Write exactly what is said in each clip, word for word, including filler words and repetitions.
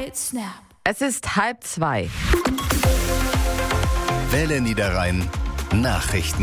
white snap. Es ist halb zwei. Welle Niederrhein Nachrichten.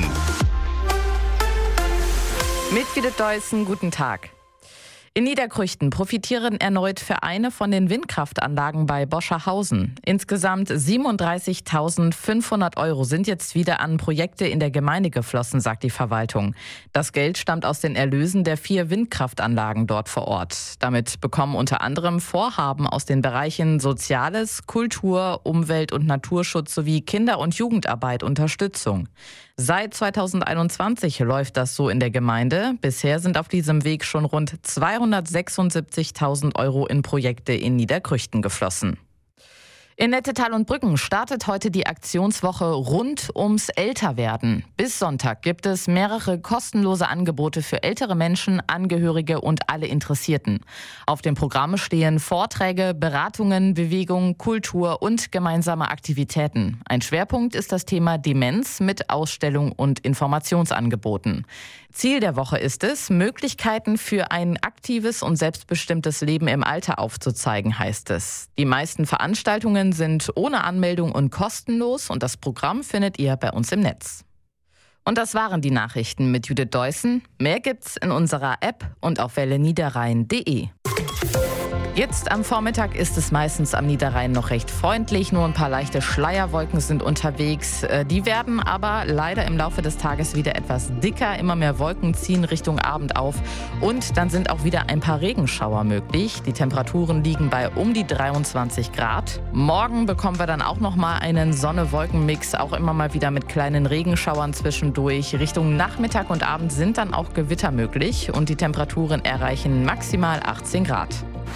Mit Judith Deussen, guten Tag. In Niederkrüchten profitieren erneut Vereine von den Windkraftanlagen bei Boscherhausen. Insgesamt siebenunddreißigtausendfünfhundert Euro sind jetzt wieder an Projekte in der Gemeinde geflossen, sagt die Verwaltung. Das Geld stammt aus den Erlösen der vier Windkraftanlagen dort vor Ort. Damit bekommen unter anderem Vorhaben aus den Bereichen Soziales, Kultur, Umwelt- und Naturschutz sowie Kinder- und Jugendarbeit Unterstützung. Seit zweitausendeinundzwanzig läuft das so in der Gemeinde. Bisher sind auf diesem Weg schon rund zweihundertsechsundsiebzigtausend Euro in Projekte in Niederkrüchten geflossen. In Nettetal und Brücken startet heute die Aktionswoche rund ums Älterwerden. Bis Sonntag gibt es mehrere kostenlose Angebote für ältere Menschen, Angehörige und alle Interessierten. Auf dem Programm stehen Vorträge, Beratungen, Bewegung, Kultur und gemeinsame Aktivitäten. Ein Schwerpunkt ist das Thema Demenz mit Ausstellung und Informationsangeboten. Ziel der Woche ist es, Möglichkeiten für ein aktives und selbstbestimmtes Leben im Alter aufzuzeigen, heißt es. Die meisten Veranstaltungen sind ohne Anmeldung und kostenlos und das Programm findet ihr bei uns im Netz. Und das waren die Nachrichten mit Judith Deussen. Mehr gibt's in unserer App und auf welle niederrhein punkt de. Jetzt am Vormittag ist es meistens am Niederrhein noch recht freundlich. Nur ein paar leichte Schleierwolken sind unterwegs. Die werden aber leider im Laufe des Tages wieder etwas dicker. Immer mehr Wolken ziehen Richtung Abend auf. Und dann sind auch wieder ein paar Regenschauer möglich. Die Temperaturen liegen bei um die dreiundzwanzig Grad. Morgen bekommen wir dann auch noch mal einen Sonne-Wolken-Mix. Auch immer mal wieder mit kleinen Regenschauern zwischendurch. Richtung Nachmittag und Abend sind dann auch Gewitter möglich. Und die Temperaturen erreichen maximal achtzehn Grad.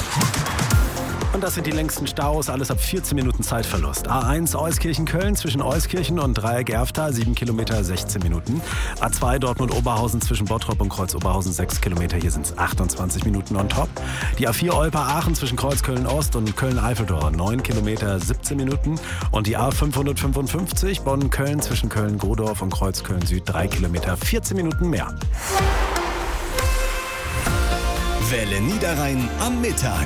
Und das sind die längsten Staus, alles ab vierzehn Minuten Zeitverlust. A eins Euskirchen-Köln zwischen Euskirchen und Dreieck-Erftal, sieben Kilometer, sechzehn Minuten. A zwei Dortmund-Oberhausen zwischen Bottrop und Kreuz-Oberhausen, sechs Kilometer, hier sind es achtundzwanzig Minuten on top. Die A vier Olper-Aachen zwischen Kreuz-Köln-Ost und Köln-Eifeldorf, neun Kilometer, siebzehn Minuten. Und die A fünfhundertfünfundfünfzig Bonn-Köln zwischen Köln-Godorf und Kreuz-Köln-Süd, drei Kilometer, vierzehn Minuten mehr. Welle Niederrhein am Mittag.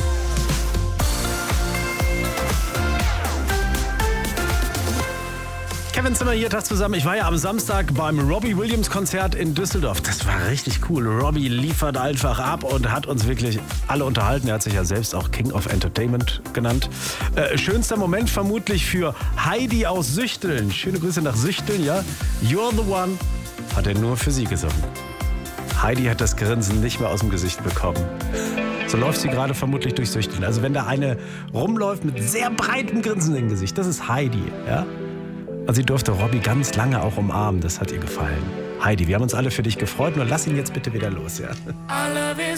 Kevin Zimmer hier, Tag zusammen. Ich war ja am Samstag beim Robbie Williams Konzert in Düsseldorf. Das war richtig cool. Robbie liefert einfach ab und hat uns wirklich alle unterhalten. Er hat sich ja selbst auch King of Entertainment genannt. Äh, schönster Moment vermutlich für Heidi aus Süchteln. Schöne Grüße nach Süchteln, ja. You're the one hat er nur für sie gesungen. Heidi hat das Grinsen nicht mehr aus dem Gesicht bekommen. So läuft sie gerade vermutlich durch Süchteln. Also wenn da eine rumläuft mit sehr breitem Grinsen im Gesicht, das ist Heidi, ja. Und sie durfte Robbie ganz lange auch umarmen. Das hat ihr gefallen. Heidi, wir haben uns alle für dich gefreut. Nur lass ihn jetzt bitte wieder los, ja.